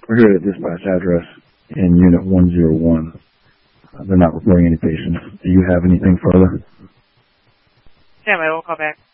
We're here at the dispatch address in Unit 101. They're not reporting any patients. Do you have anything further? Yeah, I will call back.